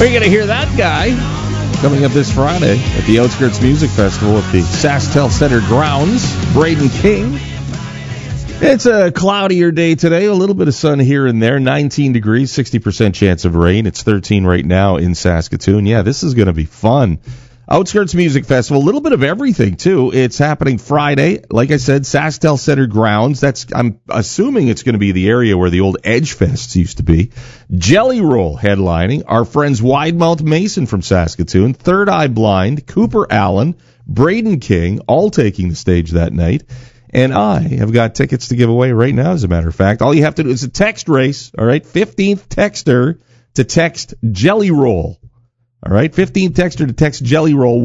We're going to hear that guy coming up this Friday at the Outskirts Music Festival at the SaskTel Center grounds. Braden King. It's a cloudier day today. A little bit of sun here and there. 19 degrees, 60% chance of rain. It's 13 right now in Saskatoon. Yeah, this is going to be fun. Outskirts Music Festival, a little bit of everything, too. It's happening Friday. Like I said, SaskTel Center grounds. I'm assuming it's going to be the area where the old Edge Fests used to be. Jelly Roll headlining. Our friends Widemouth Mason from Saskatoon, Third Eye Blind, Cooper Allen, Braden King, all taking the stage that night. And I have got tickets to give away right now, as a matter of fact. All you have to do is a text race, all right? 15th texter to text Jelly Roll. All right, 15th texter to text Jelly Roll,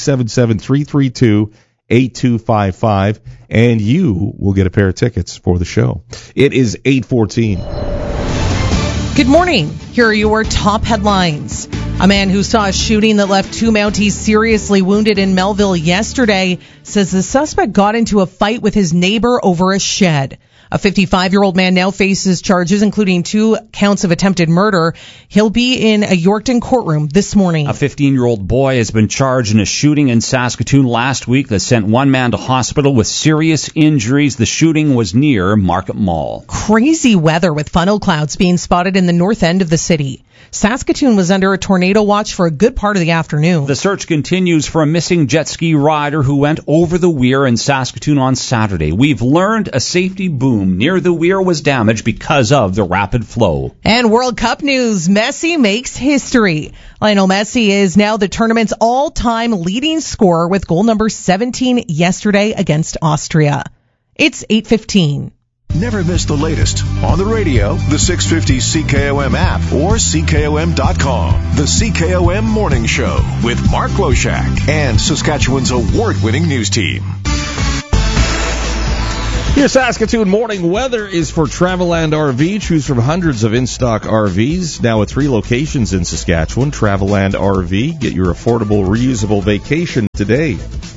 1-877-332-8255, and you will get a pair of tickets for the show. It is 8:14. Good morning. Here are your top headlines. A man who saw a shooting that left two Mounties seriously wounded in Melville yesterday says the suspect got into a fight with his neighbor over a shed. A 55-year-old man now faces charges, including 2 counts of attempted murder. He'll be in a Yorkton courtroom this morning. A 15-year-old boy has been charged in a shooting in Saskatoon last week that sent one man to hospital with serious injuries. The shooting was near Market Mall. Crazy weather with funnel clouds being spotted in the north end of the city. Saskatoon was under a tornado watch for a good part of the afternoon. The search continues for a missing jet ski rider who went over the weir in Saskatoon on Saturday. We've learned a safety boom near the weir was damaged because of the rapid flow. And World Cup news, Messi makes history. Lionel Messi is now the tournament's all-time leading scorer with goal number 17 yesterday against Austria. It's 8:15. Never miss the latest on the radio, the 650 CKOM app, or CKOM.com. The CKOM Morning Show with Mark Loshak and Saskatchewan's award-winning news team. Your Saskatoon morning weather is for Traveland RV. Choose from hundreds of in-stock RVs, now at 3 locations in Saskatchewan. Traveland RV. Get your affordable, reusable vacation today.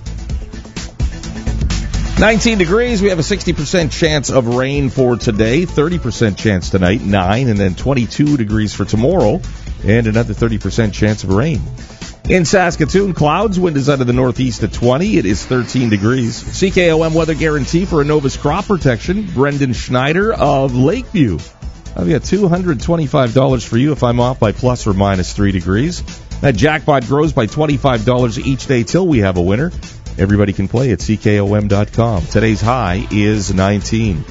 19 degrees. We have a 60% chance of rain for today, 30% chance tonight, 9, and then 22 degrees for tomorrow, and another 30% chance of rain. In Saskatoon, clouds, wind is out of the northeast at 20. It is 13 degrees. CKOM weather guarantee for Innova's crop protection. Brendan Schneider of Lakeview. I've got $225 for you if I'm off by plus or minus 3 degrees. That jackpot grows by $25 each day till we have a winner. Everybody can play at CKOM.com. Today's high is 19.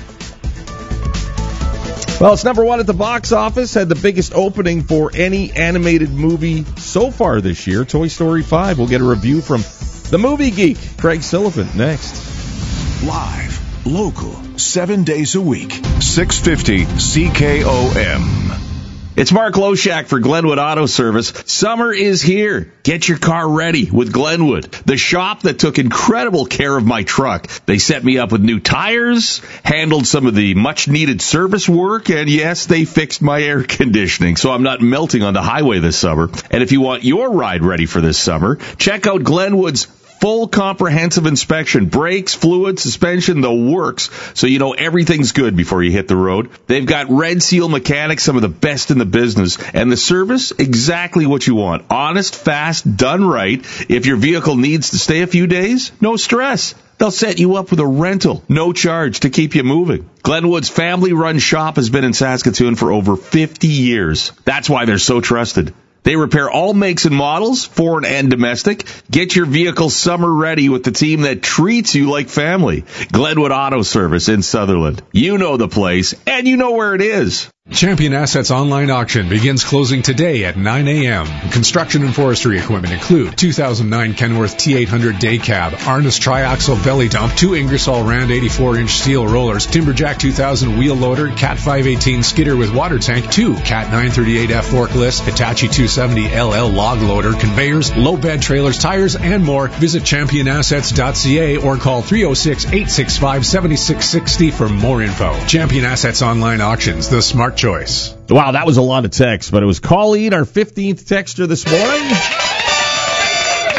Well, it's number 1 at the box office. Had the biggest opening for any animated movie so far this year. Toy Story 5. We'll get a review from the movie geek, Craig Sullivan, next. Live, local, 7 days a week. 650 CKOM. It's Mark Loshak for Glenwood Auto Service. Summer is here. Get your car ready with Glenwood, the shop that took incredible care of my truck. They set me up with new tires, handled some of the much-needed service work, and yes, they fixed my air conditioning, so I'm not melting on the highway this summer. And if you want your ride ready for this summer, check out Glenwood's full comprehensive inspection, brakes, fluid, suspension, the works, so you know everything's good before you hit the road. They've got Red Seal mechanics, some of the best in the business, and the service, exactly what you want. Honest, fast, done right. If your vehicle needs to stay a few days, no stress. They'll set you up with a rental, no charge to keep you moving. Glenwood's family-run shop has been in Saskatoon for over 50 years. That's why they're so trusted. They repair all makes and models, foreign and domestic. Get your vehicle summer ready with the team that treats you like family. Glenwood Auto Service in Sutherland. You know the place, and you know where it is. Champion Assets online auction begins closing today at 9 a.m. Construction and forestry equipment include 2009 Kenworth T800 day cab, Arnis triaxle belly dump, 2 Ingersoll Rand 84-inch steel rollers, Timberjack 2000 wheel loader, Cat 518 skidder with water tank, 2 Cat 938F forklifts, Hitachi 270 LL log loader, conveyors, low bed trailers, tires, and more. Visit championassets.ca or call 306-865-7660 for more info. Champion Assets online auctions, the smart choice. Wow, that was a lot of text, but it was Colleen, our 15th texter this morning.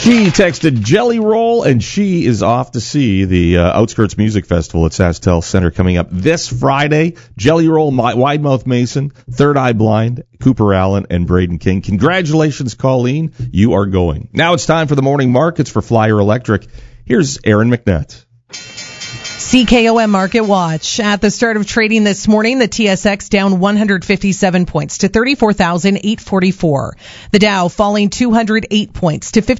She texted Jelly Roll, and she is off to see the Outskirts Music Festival at SaskTel Center coming up this Friday. Jelly Roll, Wide Mouth Mason, Third Eye Blind, Cooper Allen, and Braden King. Congratulations, Colleen. You are going. Now it's time for the morning markets for Flyer Electric. Here's Aaron McNutt. CKOM Market Watch. At the start of trading this morning, the TSX down 157 points to 34,844. The Dow falling 208 points to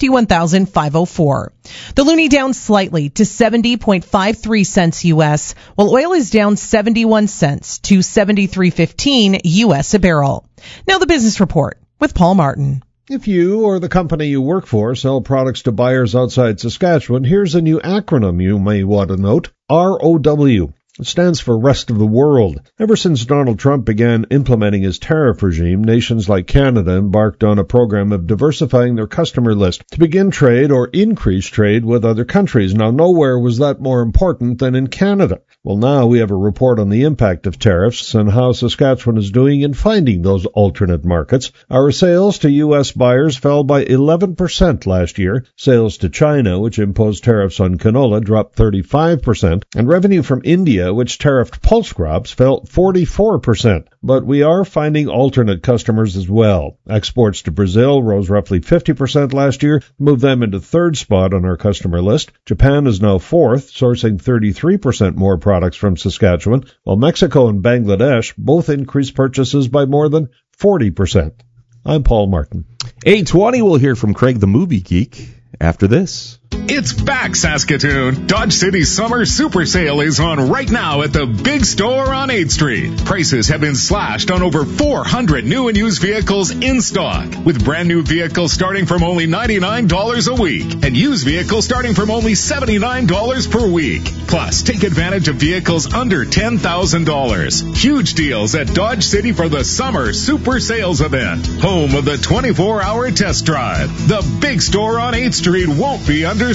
51,504. The Loonie down slightly to 70.53 cents U.S., while oil is down 71 cents to 73.15 U.S. a barrel. Now the business report with Paul Martin. If you or the company you work for sell products to buyers outside Saskatchewan, here's a new acronym you may want to note. ROW. It stands for Rest of the World. Ever since Donald Trump began implementing his tariff regime, nations like Canada embarked on a program of diversifying their customer list to begin trade or increase trade with other countries. Now, nowhere was that more important than in Canada. Well, now we have a report on the impact of tariffs and how Saskatchewan is doing in finding those alternate markets. Our sales to U.S. buyers fell by 11% last year. Sales to China, which imposed tariffs on canola, dropped 35%. And revenue from India, which tariffed pulse crops, fell 44%. But we are finding alternate customers as well. Exports to Brazil rose roughly 50% last year, moved them into third spot on our customer list. Japan is now fourth, sourcing 33% more products from Saskatchewan, while Mexico and Bangladesh both increased purchases by more than 40%. I'm Paul Martin. 8:20, we'll hear from Craig the Movie Geek after this. It's back, Saskatoon. Dodge City's summer super sale is on right now at the big store on 8th Street. Prices have been slashed on over 400 new and used vehicles in stock, with brand new vehicles starting from only $99 a week and used vehicles starting from only $79 per week. Plus, take advantage of vehicles under $10,000. Huge deals at Dodge City for the summer super sales event. Home of the 24-hour test drive. The big store on 8th Street won't be undersold.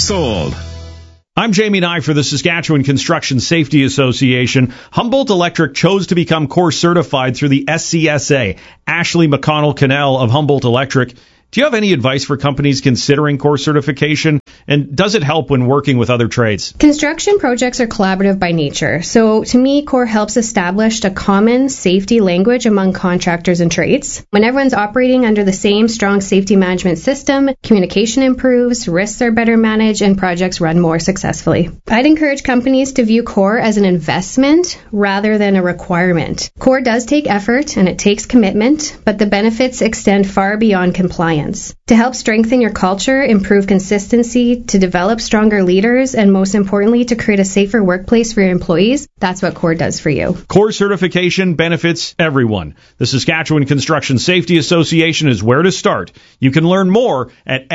I'm Jamie Nye for the Saskatchewan Construction Safety Association. Humboldt Electric chose to become core certified through the SCSA. Ashley McConnell-Cannell of Humboldt Electric. Do you have any advice for companies considering core certification? And does it help when working with other trades? Construction projects are collaborative by nature. So to me, CORE helps establish a common safety language among contractors and trades. When everyone's operating under the same strong safety management system, communication improves, risks are better managed, and projects run more successfully. I'd encourage companies to view CORE as an investment rather than a requirement. CORE does take effort and it takes commitment, but the benefits extend far beyond compliance. To help strengthen your culture, improve consistency, to develop stronger leaders, and most importantly, to create a safer workplace for your employees, that's what CORE does for you. CORE certification benefits everyone. The Saskatchewan Construction Safety Association is where to start. You can learn more at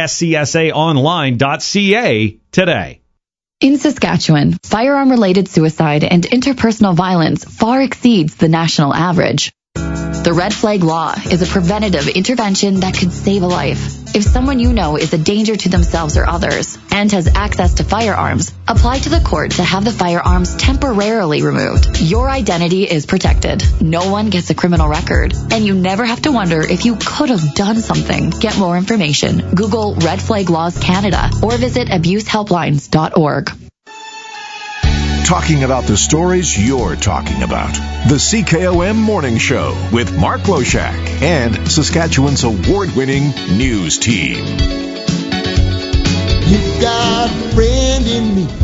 scsaonline.ca today. In Saskatchewan, firearm-related suicide and interpersonal violence far exceeds the national average. The Red Flag Law is a preventative intervention that could save a life. If someone you know is a danger to themselves or others and has access to firearms, apply to the court to have the firearms temporarily removed. Your identity is protected. No one gets a criminal record, and you never have to wonder if you could have done something. Get more information. Google Red Flag Laws Canada or visit abusehelplines.org. Talking about the stories you're talking about. The CKOM Morning Show with Mark Loshak and Saskatchewan's award-winning news team. You got a friend in me.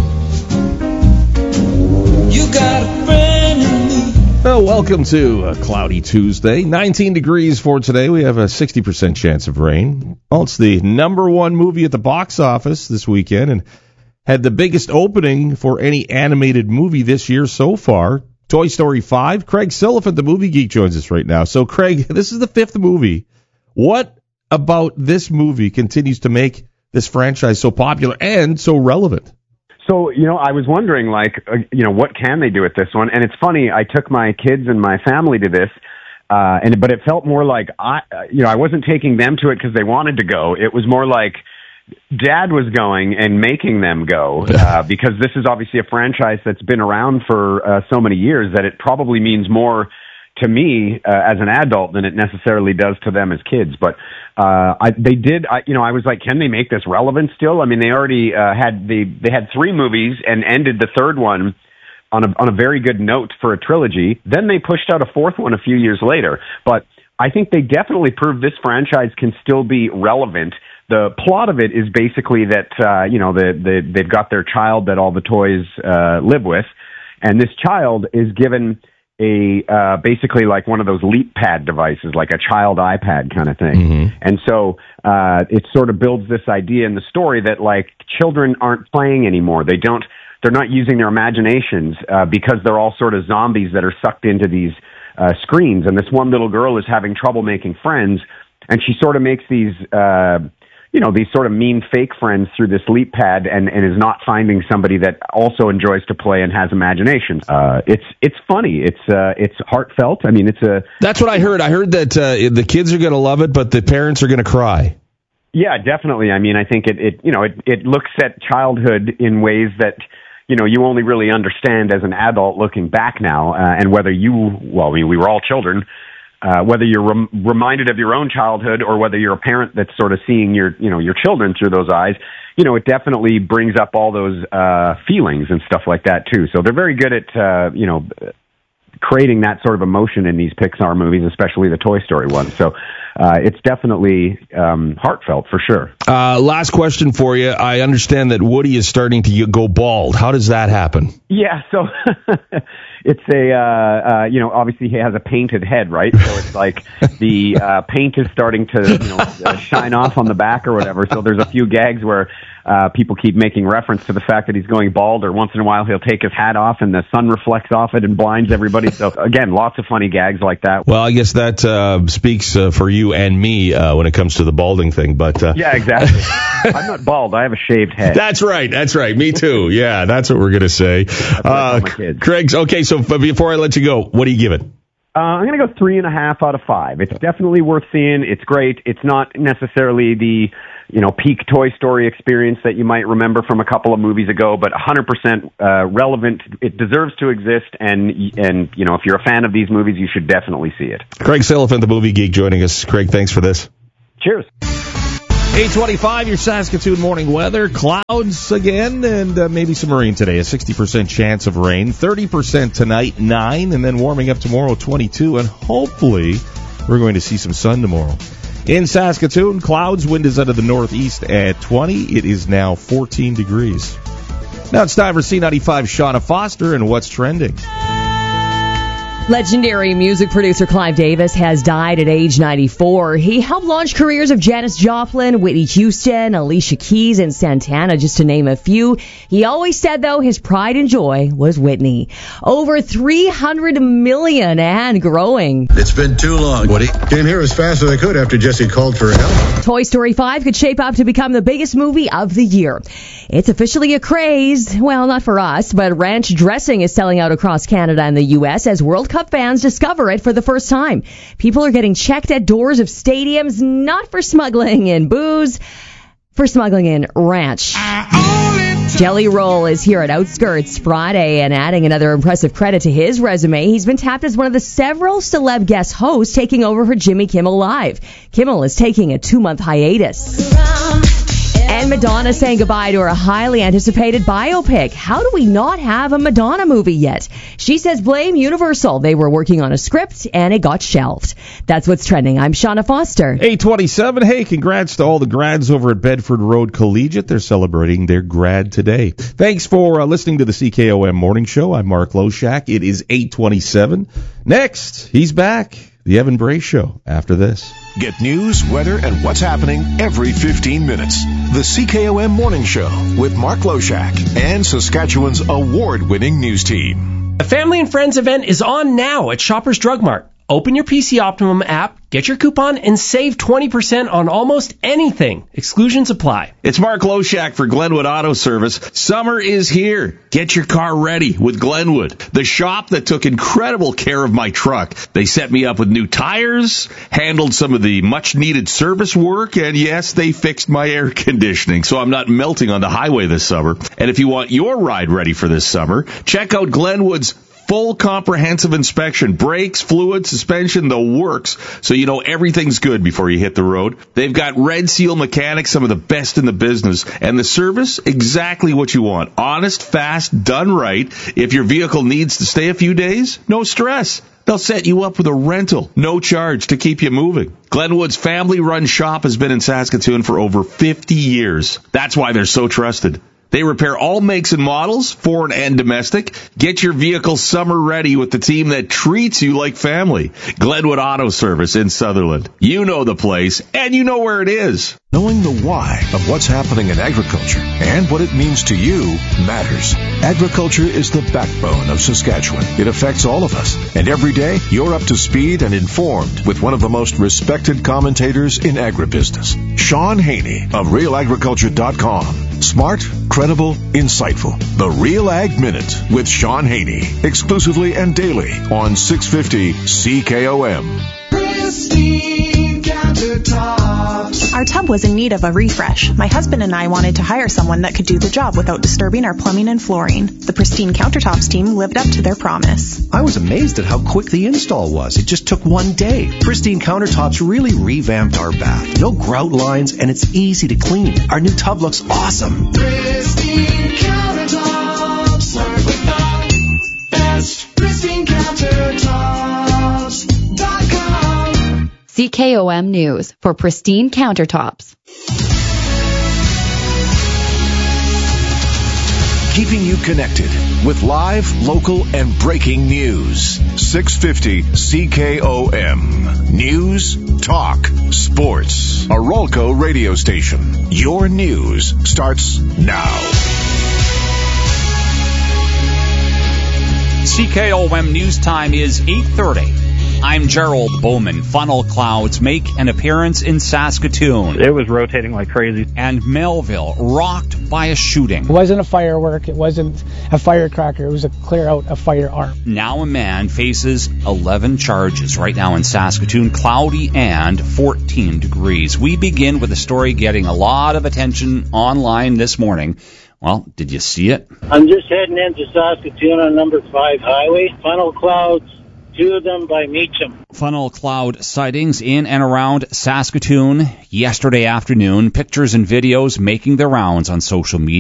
You got a friend in me. Well, welcome to a cloudy Tuesday. 19 degrees for today. We have a 60% chance of rain. Well, it's the number one movie at the box office this weekend and had the biggest opening for any animated movie this year so far. Toy Story 5. Craig Silliphant, the movie geek, joins us right now. So, Craig, this is the fifth movie. What about this movie continues to make this franchise so popular and so relevant? So, I was wondering, what can they do with this one? And it's funny, I took my kids and my family to this, but it felt more like I wasn't taking them to it because they wanted to go. It was more like Dad was going and making them go because this is obviously a franchise that's been around for so many years that it probably means more to me as an adult than it necessarily does to them as kids. But I was like, can they make this relevant still? I mean, they already they had 3 movies and ended the third one on a very good note for a trilogy. Then they pushed out a 4th one a few years later. But I think they definitely proved this franchise can still be relevant. The plot of it is basically that they've got their child that all the toys live with, and this child is given a basically like one of those Leap Pad devices, like a child iPad kind of thing. Mm-hmm. And so it sort of builds this idea in the story that like children aren't playing anymore. They're not using their imaginations because they're all sort of zombies that are sucked into these screens. And this one little girl is having trouble making friends, and she sort of makes these these sort of mean fake friends through this Leap Pad and is not finding somebody that also enjoys to play and has imagination. It's funny. It's heartfelt. I mean, That's what I heard. I heard that the kids are going to love it, but the parents are going to cry. Yeah, definitely. I mean, I think it looks at childhood in ways that, you only really understand as an adult looking back now, and whether we were all children, whether you're reminded of your own childhood or whether you're a parent that's sort of seeing your children through those eyes, it definitely brings up all those feelings and stuff like that too. So they're very good at, creating that sort of emotion in these Pixar movies, especially the Toy Story ones. So it's definitely heartfelt for sure. Last question for you. I understand that Woody is starting to go bald. How does that happen? Yeah, so it's obviously he has a painted head, right? So it's like the paint is starting to shine off on the back or whatever. So there's a few gags where people keep making reference to the fact that he's going bald, or once in a while he'll take his hat off and the sun reflects off it and blinds everybody. So again, lots of funny gags like that. Well, I guess that speaks for you and me when it comes to the balding thing. But yeah, exactly. I'm not bald. I have a shaved head. That's right. Me too. Yeah, that's what we're going to say. Craig, okay, so before I let you go, what do you give it? I'm going to go 3.5 out of 5. It's definitely worth seeing. It's great. It's not necessarily the peak Toy Story experience that you might remember from a couple of movies ago, but 100% relevant. It deserves to exist, and if you're a fan of these movies, you should definitely see it. Craig Silliphant, the Movie Geek, joining us. Craig, thanks for this. Cheers. 8:25, your Saskatoon morning weather. Clouds again, and maybe some rain today. A 60% chance of rain. 30% tonight, 9, and then warming up tomorrow, 22. And hopefully, we're going to see some sun tomorrow. In Saskatoon, clouds, wind is out of the northeast at 20. It is now 14 degrees. Now it's time for C95 Shauna Foster and What's Trending. Legendary music producer Clive Davis has died at age 94. He helped launch careers of Janis Joplin, Whitney Houston, Alicia Keys, and Santana, just to name a few. He always said, though, his pride and joy was Whitney. Over 300 million and growing. It's been too long, Woody. Came here as fast as I could after Jesse called for help. Toy Story 5 could shape up to become the biggest movie of the year. It's officially a craze. Well, not for us, but ranch dressing is selling out across Canada and the U.S. as World Cup fans discover it for the first time. People are getting checked at doors of stadiums, not for smuggling in booze, for smuggling in ranch. Jelly Roll is here at Outskirts Friday and adding another impressive credit to his resume. He's been tapped as one of the several celeb guest hosts taking over for Jimmy Kimmel Live. Kimmel is taking a 2-month hiatus. And Madonna saying goodbye to her highly anticipated biopic. How do we not have a Madonna movie yet? She says blame Universal. They were working on a script and it got shelved. That's what's trending. I'm Shauna Foster. 8:27. Hey, congrats to all the grads over at Bedford Road Collegiate. They're celebrating their grad today. Thanks for listening to the CKOM Morning Show. I'm Mark Loshak. It is 8:27. Next, he's back. The Evan Bray Show after this. Get news, weather, and what's happening every 15 minutes. The CKOM Morning Show with Mark Loshak and Saskatchewan's award-winning news team. The Family and Friends event is on now at Shoppers Drug Mart. Open your PC Optimum app, get your coupon, and save 20% on almost anything. Exclusions apply. It's Mark Loshak for Glenwood Auto Service. Summer is here. Get your car ready with Glenwood, the shop that took incredible care of my truck. They set me up with new tires, handled some of the much-needed service work, and yes, they fixed my air conditioning, so I'm not melting on the highway this summer. And if you want your ride ready for this summer, check out Glenwood's full comprehensive inspection, brakes, fluid, suspension, the works, so you know everything's good before you hit the road. They've got Red Seal mechanics, some of the best in the business, and the service, exactly what you want. Honest, fast, done right. If your vehicle needs to stay a few days, no stress. They'll set you up with a rental, no charge to keep you moving. Glenwood's family-run shop has been in Saskatoon for over 50 years. That's why they're so trusted. They repair all makes and models, foreign and domestic. Get your vehicle summer ready with the team that treats you like family. Glenwood Auto Service in Sutherland. You know the place, and you know where it is. Knowing the why of what's happening in agriculture and what it means to you matters. Agriculture is the backbone of Saskatchewan. It affects all of us. And every day, you're up to speed and informed with one of the most respected commentators in agribusiness, Sean Haney of RealAgriculture.com. Smart, credible, insightful. The Real Ag Minute with Sean Haney. Exclusively and daily on 650 CKOM. Pristine Countertops. Our tub was in need of a refresh. My husband and I wanted to hire someone that could do the job without disturbing our plumbing and flooring. The Pristine Countertops team lived up to their promise. I was amazed at how quick the install was. It just took one day. Pristine Countertops really revamped our bath. No grout lines, and it's easy to clean. Our new tub looks awesome. Pristine Countertops. Serve with the best. Pristine Countertops.com. CKOM News for Pristine Countertops. Keeping you connected with live, local, and breaking news. 650 CKOM. News, talk, sports. A Rolco radio station. Your news starts now. CKOM News Time is 8:30. I'm Gerald Bowman. Funnel clouds make an appearance in Saskatoon. It was rotating like crazy. And Melville rocked by a shooting. It wasn't a firework. It wasn't a firecracker. It was a firearm. Now a man faces 11 charges right now in Saskatoon. Cloudy and 14 degrees. We begin with a story getting a lot of attention online this morning. Well, did you see it? I'm just heading into Saskatoon on number 5 highway. Funnel clouds. 2 of them by Meacham. Funnel cloud sightings in and around Saskatoon yesterday afternoon. Pictures and videos making their rounds on social media.